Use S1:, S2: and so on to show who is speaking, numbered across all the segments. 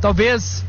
S1: talvez...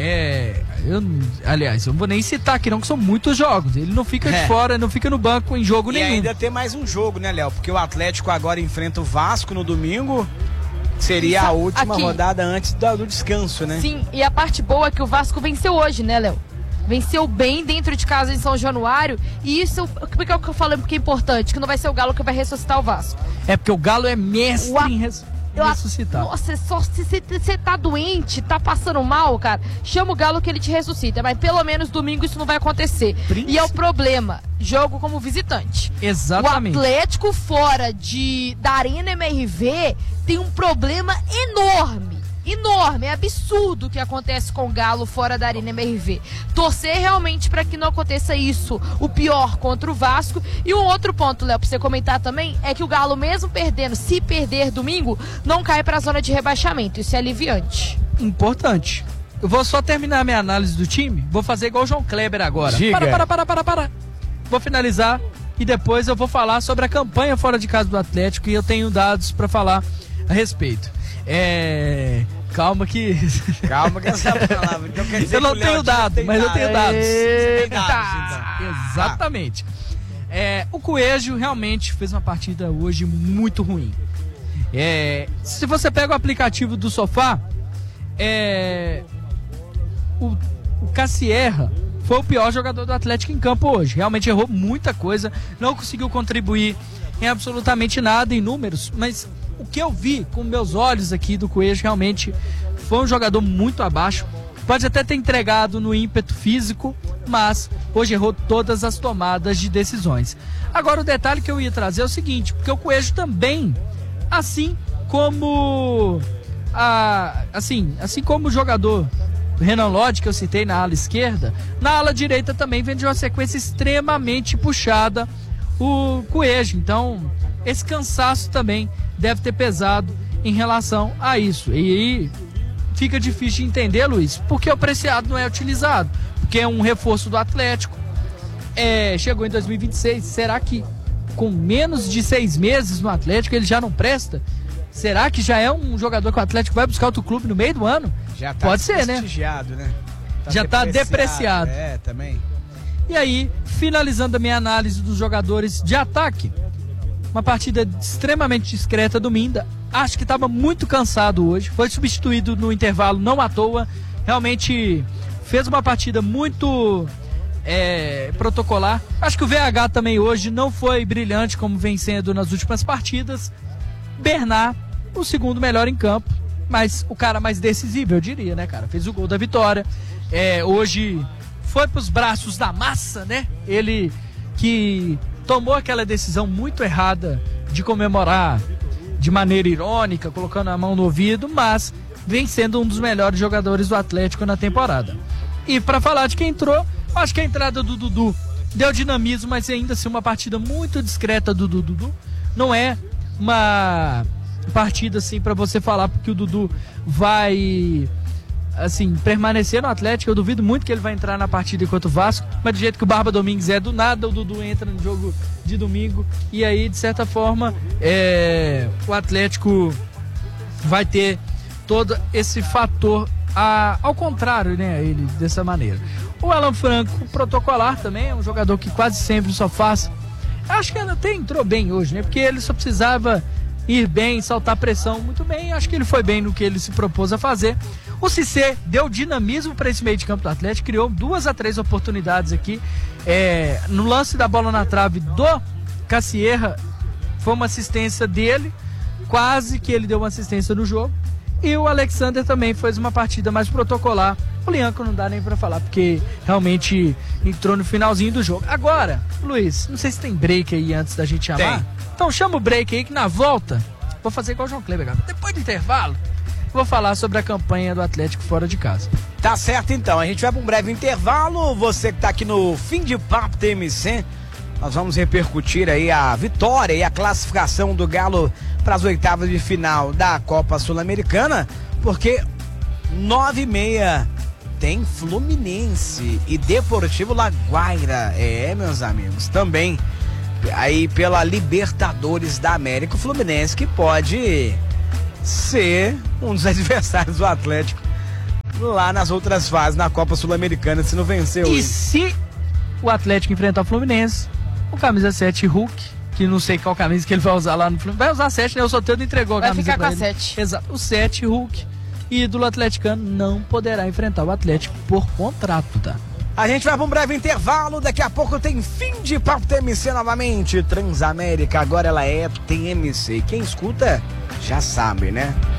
S1: aliás, eu não vou nem citar aqui não, que são muitos jogos. Ele não fica de fora, não fica no banco em jogo nenhum.
S2: E ainda tem mais um jogo, né, Léo? Porque o Atlético agora enfrenta o Vasco no domingo. Seria a última rodada antes do descanso, né?
S3: Sim, e a parte boa é que o Vasco venceu hoje, né, Léo? Venceu bem dentro de casa em São Januário. E isso, por que eu falo que é importante? Que não vai ser o Galo que vai ressuscitar o Vasco.
S1: É porque o Galo é mestre em ressuscitar.
S3: Nossa, só se você tá doente, tá passando mal, cara, chama o Galo que ele te ressuscita. Mas pelo menos domingo isso não vai acontecer. E é o problema, jogo como visitante.
S1: Exatamente.
S3: O Atlético fora da Arena MRV tem um problema enorme. Enorme, é absurdo o que acontece com o Galo fora da Arena MRV. Torcer realmente para que não aconteça isso, o pior contra o Vasco. E um outro ponto, Léo, pra você comentar também, é que o Galo, mesmo perdendo, se perder domingo, não cai para a zona de rebaixamento. Isso é aliviante.
S1: Importante. Eu vou só terminar minha análise do time, vou fazer igual o João Kleber agora.
S2: Diga.
S1: Para. Vou finalizar e depois eu vou falar sobre a campanha fora de casa do Atlético e eu tenho dados para falar a respeito. Calma que
S2: essa palavra. Então quer dizer
S1: eu não tenho dados, mas eu tenho dados.
S2: Você tem dados, então.
S1: Exatamente. O Coelho realmente fez uma partida hoje muito ruim. Se você pega o aplicativo do Sofá, o Cassierra foi o pior jogador do Atlético em campo hoje. Realmente errou muita coisa, não conseguiu contribuir em absolutamente nada em números, mas o que eu vi com meus olhos aqui do Coelho realmente foi um jogador muito abaixo. Pode até ter entregado no ímpeto físico, mas hoje errou todas as tomadas de decisões. Agora o detalhe que eu ia trazer é o seguinte, porque o Coelho também, assim como o jogador Renan Lodge, que eu citei na ala esquerda, na ala direita também vem de uma sequência extremamente puxada o Coelho. Então esse cansaço também deve ter pesado em relação a isso. E aí fica difícil de entender, Luiz, porque o Preciado não é utilizado, porque é um reforço do Atlético. Chegou em 2026, será que com menos de 6 meses no Atlético ele já não presta? Será que já é um jogador que o Atlético vai buscar outro clube no meio do ano?
S2: Já tá
S1: Pode ser, né? Já tá depreciado.
S2: Também.
S1: E aí, finalizando a minha análise dos jogadores de ataque, uma partida extremamente discreta do Minda. Acho que estava muito cansado hoje. Foi substituído no intervalo, não à toa. Realmente fez uma partida muito protocolar. Acho que o VH também hoje não foi brilhante como vem sendo nas últimas partidas. Bernard, o segundo melhor em campo, mas o cara mais decisivo, eu diria, né, cara? Fez o gol da vitória. Hoje foi pros braços da massa, né? Ele que tomou aquela decisão muito errada de comemorar de maneira irônica, colocando a mão no ouvido, mas vem sendo um dos melhores jogadores do Atlético na temporada. E para falar de quem entrou, acho que a entrada do Dudu deu dinamismo, mas ainda assim uma partida muito discreta do Dudu. Não é uma partida assim para você falar porque o Dudu vai assim permanecer no Atlético. Eu duvido muito que ele vai entrar na partida enquanto o Vasco, mas do jeito que o Barba Domingues do nada o Dudu entra no jogo de domingo e aí de certa forma o Atlético vai ter todo esse fator ao contrário, né, ele dessa maneira. O Alan Franco, protocolar também, é um jogador que quase sempre só faz. Acho que ele até entrou bem hoje, né? Porque ele só precisava ir bem, saltar pressão muito bem. Acho que ele foi bem no que ele se propôs a fazer. O Cissé deu dinamismo para esse meio de campo do Atlético, criou 2 a 3 oportunidades aqui. No lance da bola na trave do Cassierra, foi uma assistência dele, quase que ele deu uma assistência no jogo. E o Alexander também fez uma partida mais protocolar. O Lianco não dá nem pra falar, porque realmente entrou no finalzinho do jogo. Agora, Luiz, não sei se tem break aí antes da gente chamar.
S2: Tem.
S1: Então chama o break aí que na volta, vou fazer igual o João Kleber, galera. Depois do intervalo, vou falar sobre a campanha do Atlético fora de casa.
S2: Tá certo então, a gente vai pra um breve intervalo. Você que tá aqui no Fim de Papo TMC, nós vamos repercutir aí a vitória e a classificação do Galo para as oitavas de final da Copa Sul-Americana, porque 9h30 tem Fluminense e Deportivo Laguaira, meus amigos, também aí pela Libertadores da América, o Fluminense que pode ser um dos adversários do Atlético lá nas outras fases, na Copa Sul-Americana, se não venceu.
S1: E se o Atlético enfrentar o Fluminense, o camisa 7 Hulk, que não sei qual camisa que ele vai usar lá no Fluminense, vai usar 7, né? O Soteldo entregou a
S3: Vai
S1: camisa
S3: ficar
S1: pra
S3: com a
S1: ele.
S3: 7.
S1: Exato. O 7 Hulk, ídolo atleticano, não poderá enfrentar o Atlético por contrato, tá?
S2: A gente vai para um breve intervalo, daqui a pouco tem fim de Papo TMC novamente. Transamérica, agora ela é TMC. Quem escuta já sabe, né?